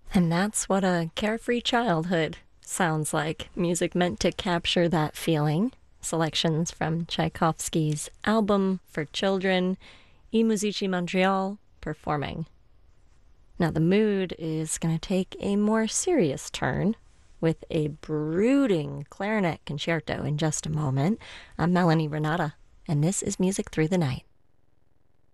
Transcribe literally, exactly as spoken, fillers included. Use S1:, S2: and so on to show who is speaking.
S1: And that's what a carefree childhood sounds like. Music meant to capture that feeling. Selections from Tchaikovsky's album for children, I Musici Montreal, performing. Now, the mood is going to take a more serious turn with a brooding clarinet concerto in just a moment. I'm Melanie Renata, and this is Music Through the Night.